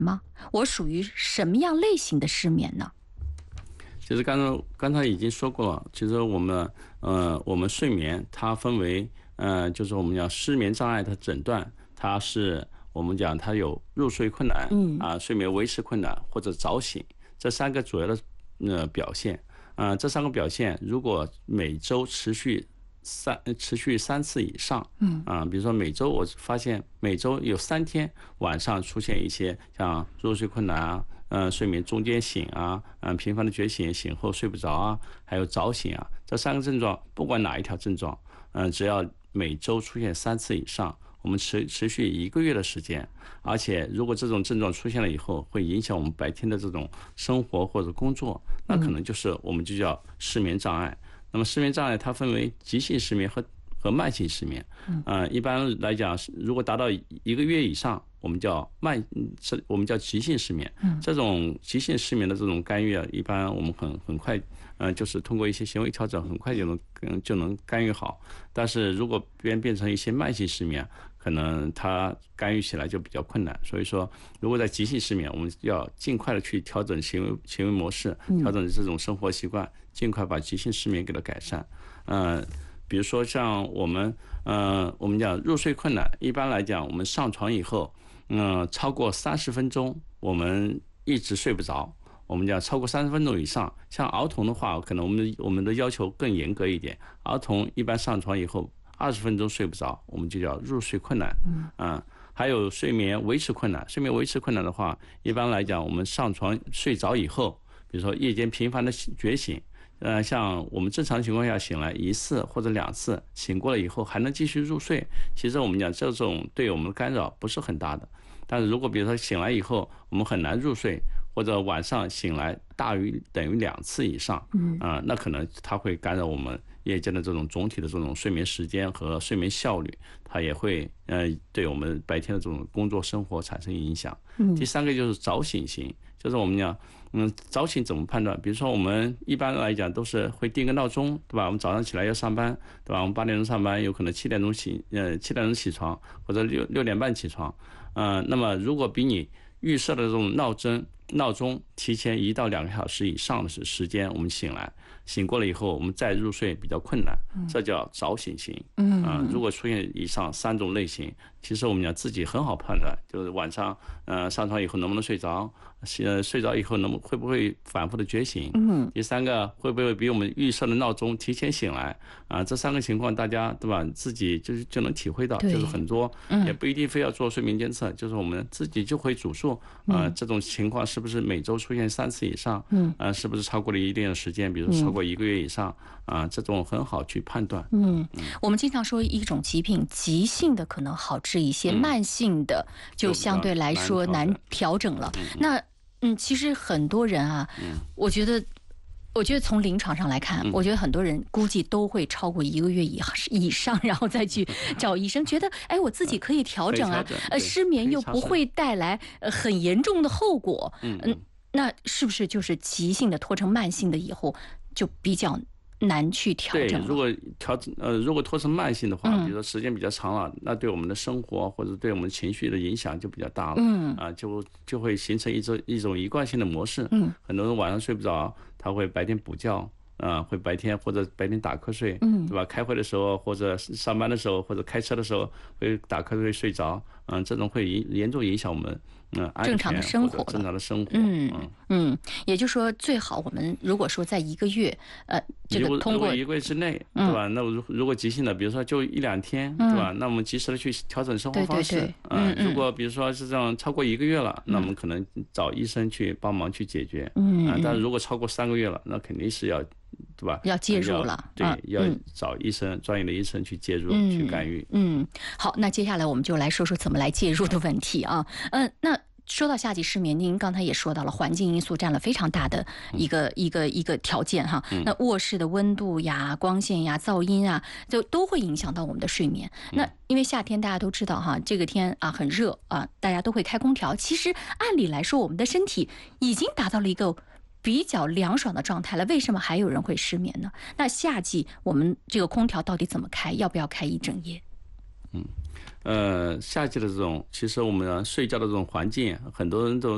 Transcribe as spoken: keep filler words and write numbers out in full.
吗？我属于什么样类型的失眠呢？ 其实刚才刚才已经说过了，其实我们呃我们睡眠它分为呃就是我们讲失眠障碍的诊断，它是我们讲它有入睡困难， 嗯啊睡眠维持困难或者早醒这三个主要的呃表现。呃这三个表现如果每周持续三持续三次以上，嗯啊，比如说每周我发现每周有三天晚上出现一些像入睡困难啊，呃，睡眠中间醒啊，嗯，频繁的觉醒，醒后睡不着啊，还有早醒啊，这三个症状，不管哪一条症状，嗯、呃，只要每周出现三次以上，我们持持续一个月的时间，而且如果这种症状出现了以后，会影响我们白天的这种生活或者工作，那可能就是我们就叫失眠障碍。那么失眠障碍它分为急性失眠和和慢性失眠。呃，一般来讲，如果达到一个月以上，我们叫慢，我们叫急性失眠。这种急性失眠的这种干预啊，一般我们很很快，呃，就是通过一些行为调整，很快就能就能干预好。但是如果变变成一些慢性失眠，可能它干预起来就比较困难。所以说，如果在急性失眠，我们要尽快的去调整行为行为模式，调整这种生活习惯，尽快把急性失眠给它改善。呃。比如说像我们，呃，我们讲入睡困难，一般来讲，我们上床以后，嗯、呃，超过三十分钟，我们一直睡不着。我们讲超过三十分钟以上，像儿童的话，可能我们的我们的要求更严格一点。儿童一般上床以后二十分钟睡不着，我们就叫入睡困难。嗯，啊，还有睡眠维持困难。睡眠维持困难的话，一般来讲，我们上床睡着以后，比如说夜间频繁的觉醒。呃，像我们正常情况下醒来一次或者两次，醒过了以后还能继续入睡，其实我们讲这种对我们的干扰不是很大的。但是如果比如说醒来以后我们很难入睡，或者晚上醒来大于等于两次以上，嗯啊、呃，那可能它会干扰我们夜间的这种总体的这种睡眠时间和睡眠效率，它也会呃对我们白天的这种工作生活产生影响。第三个就是早醒型，就是我们讲。嗯，早醒怎么判断？比如说我们一般来讲都是会定个闹钟，对吧？我们早上起来要上班，对吧？我们八点钟上班，有可能七点钟起，呃，七点钟起床，或者六六点半起床。呃，那么如果比你预设的这种闹钟闹钟提前一到两个小时以上的时间，我们醒来，醒过了以后，我们再入睡比较困难，这叫早醒型。嗯、呃，如果出现以上三种类型，其实我们讲自己很好判断，就是晚上呃上床以后能不能睡着。呃，睡着以后能会不会反复的觉醒？嗯，第三个会不会比我们预设的闹钟提前醒来？啊，这三个情况大家对吧？自己就是就能体会到，就是很多也不一定非要做睡眠监测，就是我们自己就会主诉啊、呃，这种情况是不是每周出现三次以上？嗯，啊，是不是超过了一定的时间，比如超过一个月以上？啊，这种很好去判断。 嗯，我们经常说一种疾病，急性的可能好治一些，慢性的就相对来说难调整了。那嗯，其实很多人啊，嗯、我觉得，我觉得从临床上来看，嗯、我觉得很多人估计都会超过一个月以以上，然后再去找医生，觉得哎，我自己可以调整啊，呃，失眠又不会带来呃很严重的后果，嗯、呃，那是不是就是急性的拖成慢性的以后就比较难去调整了？ 对，如果调呃，如果拖成慢性的话，比如说时间比较长了，那对我们的生活或者对我们情绪的影响就比较大了。嗯，啊，就就会形成一种一种一贯性的模式。嗯，很多人晚上睡不着，他会白天补觉。啊，会白天或者白天打瞌睡，嗯，对吧？开会的时候或者上班的时候或者开车的时候会打瞌睡睡着，嗯，这种会严重影响我们嗯正常的生活了， 正常的生活。 嗯嗯，也就是说，最好我们如果说在一个月，呃，这个通过一个月之内，对吧？那如如果急性的，比如说就一两天，对吧？那我们及时的去调整生活方式。嗯，如果比如说是这样超过一个月了，那我们可能找医生去帮忙去解决。嗯，但是如果超过三个月了，那肯定是要。对吧？ 要介入了， 对，要找医生，专业的医生去介入，去干预。 嗯，好，那接下来我们就来说说怎么来介入的问题啊。嗯，那说到夏季失眠，您刚才也说到了，环境因素占了非常大的一个、嗯、一个一个条件哈。那卧室的温度呀、光线呀、噪音啊，就都会影响到我们的睡眠。那因为夏天大家都知道哈，这个天啊很热啊，大家都会开空调。其实按理来说，我们的身体已经达到了一个比较凉爽的状态了，为什么还有人会失眠呢？那夏季我们这个空调到底怎么开？要不要开一整夜？ 嗯，呃，夏季的这种，其实我们睡觉的这种环境，很多人都